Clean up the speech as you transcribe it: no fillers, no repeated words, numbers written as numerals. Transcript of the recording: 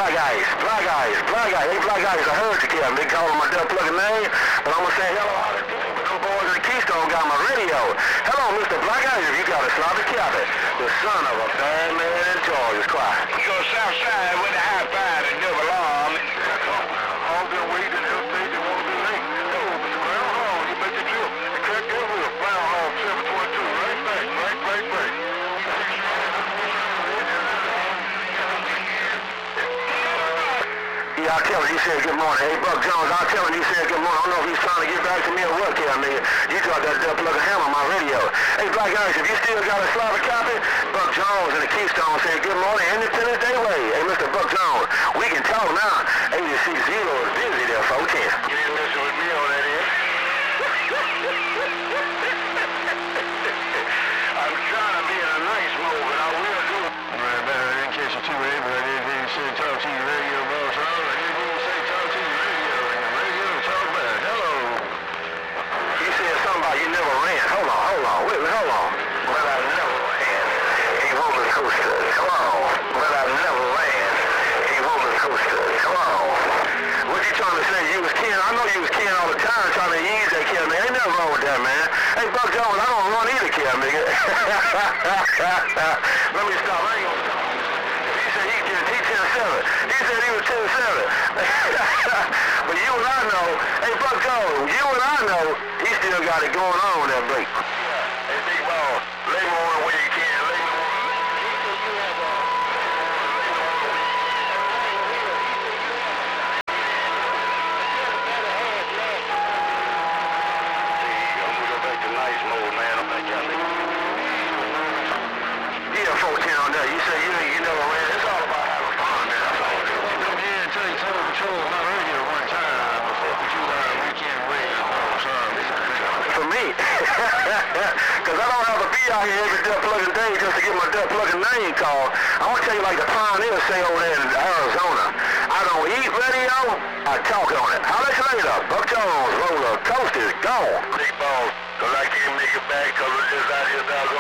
Black Ice. Hey, Black Ice, I heard you, Kevin. They calling my duck plugging name, but I'm going to say hello out of them boys in the Keystone got my radio. Hello, Mr. Black Ice, if you got a sloppy cabin. The son of a bad man in Georgia's quiet. You go south side with a high five and double arm. All been waiting, help me, they won't be late. Hello, Mr. Brown Hall, you make the trip. The crack that wheel, Brown Hall, 722, right back. Yeah, I'll tell him, he said good morning. Hey, Buck Jones, I'll tell him, he said good morning. I don't know if he's trying to get back to me or what, nigga. You got that duck plug a hammer on my radio. Hey, Black Ice, if you still got a Slavic copy, Buck Jones and the Keystone said good morning, Independence Day way. Hey, Mr. Buck Jones, we can talk now. 86 Zero is busy there, 410. You ain't messing with me on that end. I'm trying to be in a nice mode, but I will do it. Right, better in case you're too late, but I didn't say talk to you radio, boss. I didn't say talk to you radio, and the radio talk back. Hello. You said something about you never ran. Hold on. Wait, hold on. Well, I never ran a roller coaster. Come on. Well, I never ran a roller coaster. Come on. What you trying to say? You was Ken? I know you was Ken all the time trying to ease that Ken, man. Ain't nothing wrong with that, man. Hey, Buck Jones, I don't run either, Ken, nigga. Let me stop. I ain't gonna stop. He said he 10-7. He said he was 10-7. But you and I know, hey, Buck Jones, you and I know, he still got it going on with that break. Hey, big ball, lay me on where you can. Lay me on. I'm gonna go back to nice mode, man. I'm back out there. Yeah, 410 on that. You say you never ran. It's all about having fun, man. That's all it is. Come here and take total control of my radio one time before we do our weekend radio. For me, because I don't have to be out here every duck plugging day just to get my duck plugging name called. I want to tell you like the pioneers say over there in Arizona. I don't eat radio, I talk on it. How much later? Buck Jones, roller coaster, gone. Big ball, because I can't make it back because we're just out here down